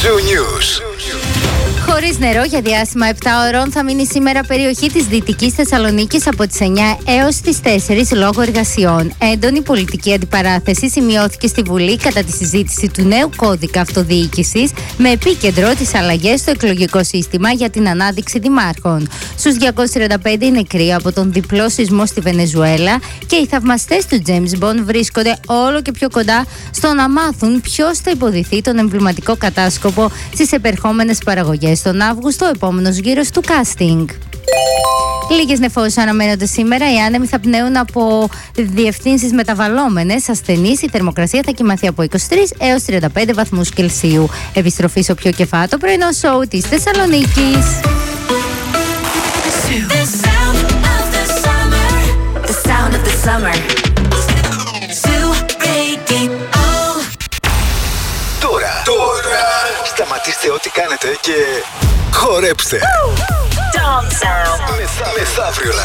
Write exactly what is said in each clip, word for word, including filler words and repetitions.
Zoo News. Χωρίς νερό για διάστημα επτά ωρών θα μείνει σήμερα περιοχή της Δυτικής Θεσσαλονίκης από τις εννιά έως τις τέσσερις λόγω εργασιών. Έντονη πολιτική αντιπαράθεση σημειώθηκε στη Βουλή κατά τη συζήτηση του νέου κώδικα αυτοδιοίκησης με επίκεντρο τις αλλαγές στο εκλογικό σύστημα για την ανάδειξη δημάρχων. Στους διακόσιους τριάντα πέντε οι νεκροί από τον διπλό σεισμό στη Βενεζουέλα και οι θαυμαστές του James Bond βρίσκονται όλο και πιο κοντά στο να μάθουν ποιος θα υποδηθεί τον εμβληματικό κατάσκοπο στις επερχόμενες παραγωγές τον Αύγουστο, επόμενος γύρος του casting. Λίγες νεφώσεις αναμένονται σήμερα. Οι άνεμοι θα πνέουν από διευθύνσεις μεταβαλλόμενες ασθενείς. Η θερμοκρασία θα κοιμαθεί από είκοσι τρεις έως τριάντα πέντε βαθμούς Κελσίου. Επιστροφή στο πιο κεφάτο πρωινό σοου της Θεσσαλονίκης. Τώρα, τώρα, σταματήστε ό,τι κάνετε και χορέψτε. Μεθαύριο.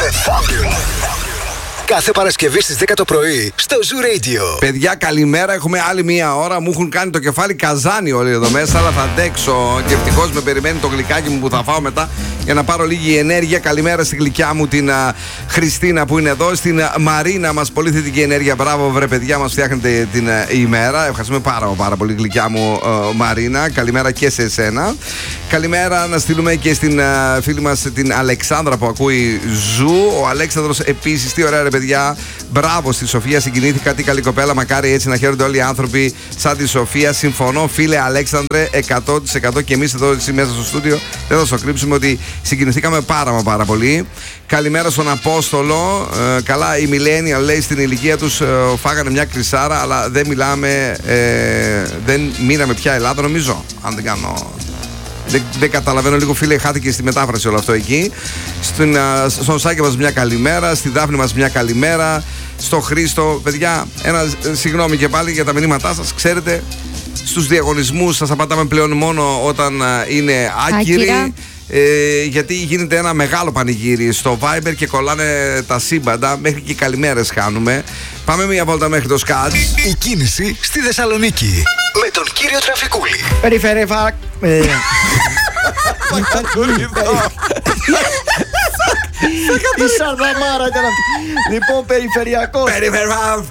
Κάθε Παρασκευή στις δέκα το πρωί στο Zoo Radio. Παιδιά, καλημέρα. Έχουμε άλλη μία ώρα. Μου έχουν κάνει το κεφάλι καζάνι όλοι εδώ μέσα, αλλά θα αντέξω. Και ευτυχώς με περιμένει το γλυκάκι μου που θα φάω μετά για να πάρω λίγη ενέργεια. Καλημέρα στην γλυκιά μου την α, Χριστίνα που είναι εδώ. Στην α, Μαρίνα μας, πολύ θετική ενέργεια. Μπράβο, βρε παιδιά, μας φτιάχνετε την α, ημέρα. Ευχαριστούμε πάρα, πάρα πολύ, γλυκιά μου α, Μαρίνα. Καλημέρα και σε εσένα. Καλημέρα να στείλουμε και στην α, φίλη μας την Αλεξάνδρα που ακούει Ζου. Ο Αλέξανδρος επίσης, τι ωραία, ρε παιδιά. Μπράβο στη Σοφία, συγκινήθηκα. Τι καλή κοπέλα. Μακάρι έτσι να χαίρονται όλοι οι άνθρωποι σαν τη Σοφία. Συμφωνώ, φίλε Αλέξανδρε, εκατό τοις εκατό. Και εμείς εδώ έτσι μέσα στο στούντιο δεν θα σου κρύψουμε ότι συγκινηθήκαμε πάρα μα πάρα πολύ. Καλημέρα στον Απόστολο. Ε, καλά, οι millennial λέει στην ηλικία τους ε, φάγανε μια κρυσάρα, αλλά δεν μιλάμε, ε, δεν μείναμε πια Ελλάδα, νομίζω. Αν δεν κάνω. Δεν, δεν καταλαβαίνω λίγο, φίλε, χάθηκε στη μετάφραση όλο αυτό εκεί. Στην, α, στον Σάκη μας μια καλημέρα, στη Δάφνη μας μια καλημέρα, στο Χρήστο. Παιδιά, ένα συγγνώμη και πάλι για τα μηνύματά σας. Ξέρετε, στους διαγωνισμούς σας απαντάμε πλέον μόνο όταν α, είναι άκυροι. Ε, γιατί γίνεται ένα μεγάλο πανηγύρι στο Viber και κολλάνε τα σύμπαντα. Μέχρι και καλημέρες κάνουμε. Πάμε μια βόλτα μέχρι το Σκάτς. Η κίνηση στη Θεσσαλονίκη με τον κύριο Τραφικούλη. Περιφερειακά. Η Σαρδαμάρα ήταν αυτή. Λοιπόν, περιφερειακός. Περιφερειακός.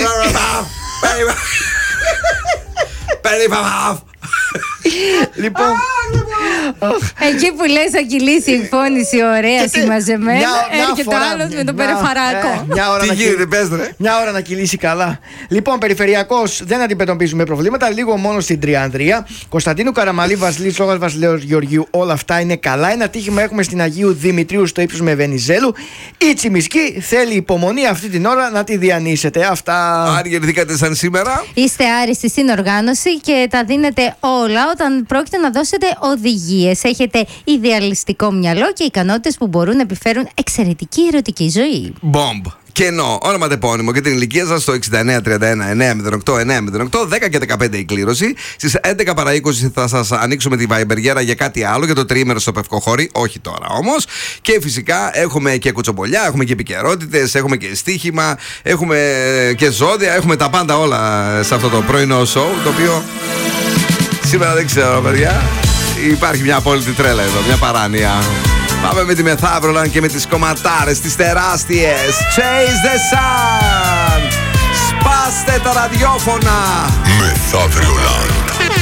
Περιφερειακός. Λοιπόν, εκεί που λες θα κυλήσει η εμφώνηση ωραία συμμαζεμένη, έρχεται άλλος με τον περιφερειακό. Τι γίνεται, πες ρε. Μια ώρα να κυλήσει καλά. Λοιπόν, περιφερειακός δεν αντιμετωπίζουμε προβλήματα. Λίγο μόνο στην Τριανδρία. Κωνσταντίνου Καραμαλή, Βασιλής Λόγας, Βασιλέως Γεωργίου, όλα αυτά είναι καλά. Ένα τύχημα έχουμε στην Αγίου Δημητρίου στο ύψος με Βενιζέλου. Η Τσιμισκή θέλει υπομονή αυτή την ώρα να τη διανύσετε. Αυτά. Αν γεννηθήκατε σαν σήμερα. Είστε άριστοι στην οργάνωση και τα δίνετε όλα όταν πρόκειται να δώσετε οδηγίες. Έχετε ιδεαλιστικό μυαλό και ικανότητες που μπορούν να επιφέρουν εξαιρετική ερωτική ζωή. Μπομπ. Κενό, όνομα τεπώνυμο και την ηλικία σας στο εξήντα εννέα τριάντα ένα εννιακόσια οκτώ εννιακόσια οκτώ, δέκα και δεκαπέντε η κλήρωση. Στις έντεκα παρά είκοσι θα σας ανοίξουμε τη Viber για κάτι άλλο, για το τριήμερο στο Πευκοχώρι, όχι τώρα όμως. Και φυσικά έχουμε και κουτσομπολιά, έχουμε και επικαιρότητες, έχουμε και στοίχημα, έχουμε και ζώδια, έχουμε τα πάντα όλα σε αυτό το πρωινό show, το οποίο σήμερα δεν ξέρω, παιδιά. Υπάρχει μια απόλυτη τρέλα εδώ, μια παράνοια. Πάμε με τη Μεθαύρολαν και με τις κομματάρες, τις τεράστιες. Chase the sun. Σπάστε τα ραδιόφωνα. Μεθαύρολαν.